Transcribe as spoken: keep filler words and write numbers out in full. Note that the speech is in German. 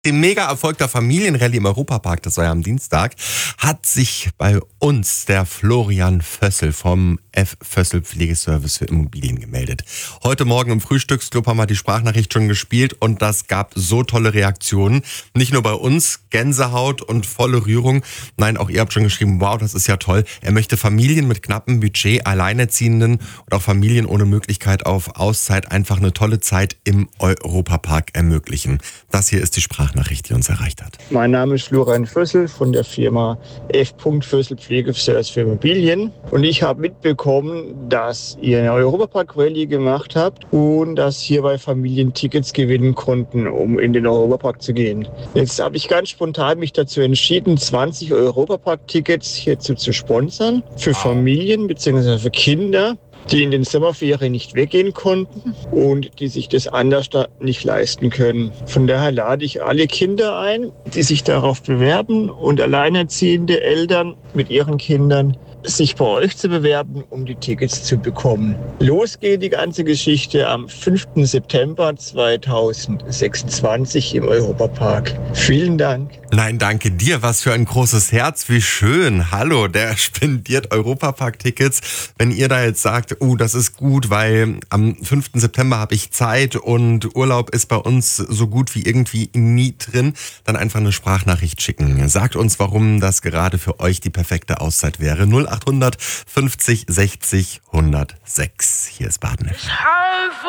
Dem Mega-Erfolg der Familienrallye im Europapark, das war ja am Dienstag, hat sich bei uns der Florian Vössel vom F. Vössel Pflegeservice für Immobilien gemeldet. Heute Morgen im Frühstücksclub haben wir die Sprachnachricht schon gespielt und das gab so tolle Reaktionen. Nicht nur bei uns, Gänsehaut und volle Rührung. Nein, auch ihr habt schon geschrieben, wow, das ist ja toll. Er möchte Familien mit knappem Budget, Alleinerziehenden und auch Familien ohne Möglichkeit auf Auszeit einfach eine tolle Zeit im Europapark ermöglichen. Das hier ist die Sprachnachricht, die uns erreicht hat. Mein Name ist Florian Vössel von der Firma F. Vössel Pflegeservice für Immobilien. Und ich habe mitbekommen, dass ihr eine Europapark-Rallye gemacht habt und dass hierbei Familien Tickets gewinnen konnten, um in den Europapark zu gehen. Jetzt habe ich ganz spontan mich dazu entschieden, zwanzig Europapark-Tickets hierzu zu sponsern für Familien bzw. für Kinder, die in den Sommerferien nicht weggehen konnten und die sich das anders nicht leisten können. Von daher lade ich alle Kinder ein, die sich darauf bewerben und alleinerziehende Eltern mit ihren Kindern, sich bei euch zu bewerben, um die Tickets zu bekommen. Los geht die ganze Geschichte am fünften September zweitausendsechsundzwanzig im Europapark. Vielen Dank. Nein, danke dir. Was für ein großes Herz. Wie schön. Hallo, der spendiert Europapark-Tickets. Wenn ihr da jetzt sagt, oh, das ist gut, weil am fünften September habe ich Zeit und Urlaub ist bei uns so gut wie irgendwie nie drin, dann einfach eine Sprachnachricht schicken. Sagt uns, warum das gerade für euch die perfekte Auszeit wäre. null achthundert fünfzig sechzig hundertsechs. Hier ist Baden.